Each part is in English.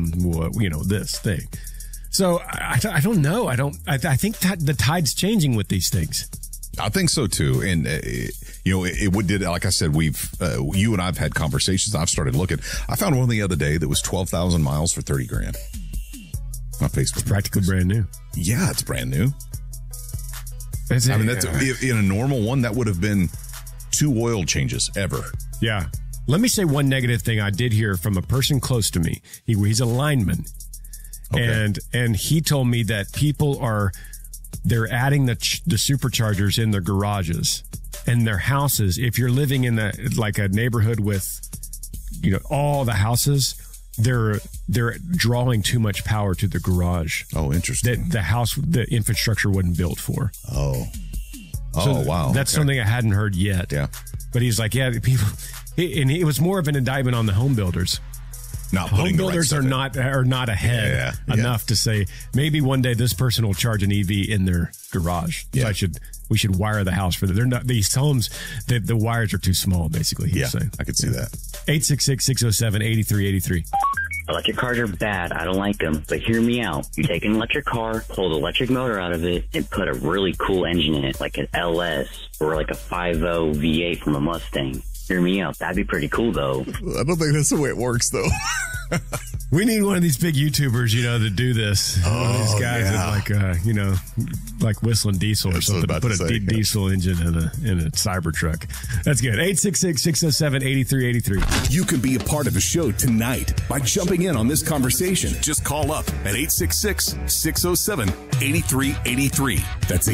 this thing. So I don't know. I think that the tide's changing with these things. I think so too. And, it did, like I said, you and I've had conversations. I've started looking. I found one the other day that was 12,000 miles for $30,000 on Facebook. It's practically brand new. Yeah, it's brand new. That's in a normal one, that would have been 2 oil changes ever. Yeah. Let me say one negative thing I did hear from a person close to me. He's a lineman. Okay. And he told me that they're adding the superchargers in their garages and their houses. If you're living in a neighborhood with, all the houses, they're drawing too much power to the garage. Oh, interesting. That the infrastructure wasn't built for. Oh, wow. That's something I hadn't heard yet. Yeah. But he's like, and it was more of an indictment on the home builders. Home builders are not ahead enough to say maybe one day this person will charge an EV in their garage. Yeah. So we should wire the house for that. They're not these homes. The wires are too small. Basically, he's saying. I could see that. 866-607-8383. Electric cars are bad. I don't like them. But hear me out. You take an electric car, pull the electric motor out of it, and put a really cool engine in it, like an LS or like a 5.0 V8 from a Mustang. Hear me out. That'd be pretty cool, though. I don't think that's the way it works, though. We need one of these big YouTubers, to do this. One of these guys that like whistling diesel or something. Put a diesel engine in a Cybertruck. That's good. 866-607-8383. You can be a part of the show tonight by jumping in on this conversation. Just call up at 866-607-8383. That's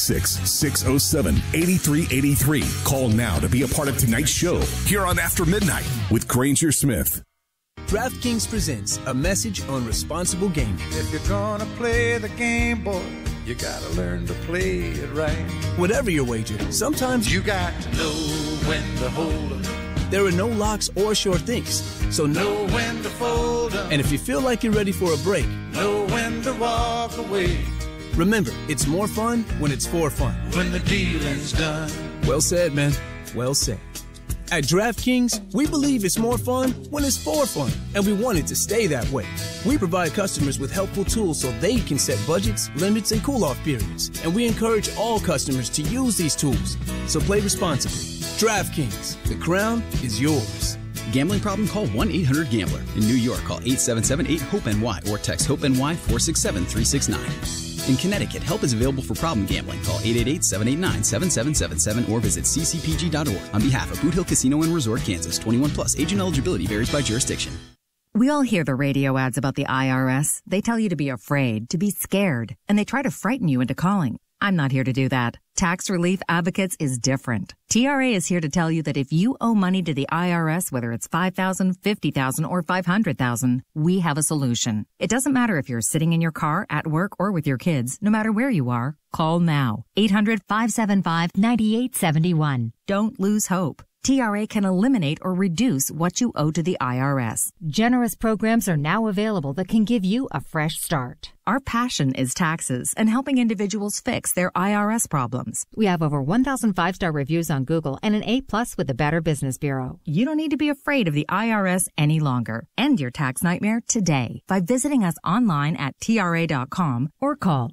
866-607-8383. Call now to be a part of tonight's show here on After Midnight with Granger Smith. DraftKings presents a message on responsible gaming. If you're gonna play the game, boy, you gotta learn to play it right. Whatever your wager, sometimes you got to know when to hold 'em. There are no locks or sure things, so know when to fold 'em. And if you feel like you're ready for a break, know when to walk away. Remember, it's more fun when it's for fun. When the dealing's done. Well said, man. Well said. At DraftKings, we believe it's more fun when it's for fun, and we want it to stay that way. We provide customers with helpful tools so they can set budgets, limits, and cool-off periods, and we encourage all customers to use these tools. So play responsibly. DraftKings, the crown is yours. Gambling problem? Call 1-800-GAMBLER. In New York, call 877-8-HOPE-NY or text HOPE-NY 467-369. In Connecticut, help is available for problem gambling. Call 888-789-7777 or visit ccpg.org. On behalf of Boot Hill Casino and Resort, Kansas, 21 plus. Age and eligibility varies by jurisdiction. We all hear the radio ads about the IRS. They tell you to be afraid, to be scared, and they try to frighten you into calling. I'm not here to do that. Tax Relief Advocates is different. TRA is here to tell you that if you owe money to the IRS, whether it's $5,000, $50,000, or $500,000, we have a solution. It doesn't matter if you're sitting in your car, at work, or with your kids. No matter where you are, call now. 800-575-9871. Don't lose hope. TRA can eliminate or reduce what you owe to the IRS. Generous programs are now available that can give you a fresh start. Our passion is taxes and helping individuals fix their IRS problems. We have over 1,000 5-star reviews on Google and an A+ with the Better Business Bureau. You don't need to be afraid of the IRS any longer. End your tax nightmare today by visiting us online at TRA.com or call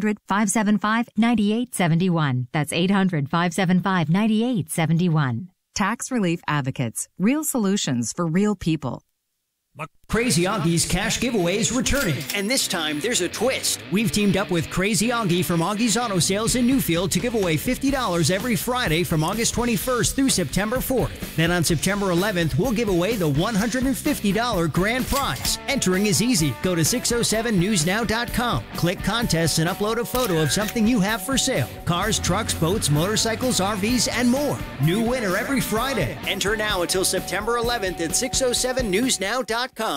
800-575-9871. That's 800-575-9871. Tax Relief Advocates. Real solutions for real people. Crazy Augie's cash giveaway is returning, and this time there's a twist. We've teamed up with Crazy Augie from Augie's Auto Sales in Newfield to give away $50 every Friday from August 21st through September 4th. Then on September 11th, we'll give away the $150 grand prize. Entering is easy. Go to 607newsnow.com, click contests, and upload a photo of something you have for sale. Cars, trucks, boats, motorcycles, RVs, and more. New winner every Friday. Enter now until September 11th at 607newsnow.com.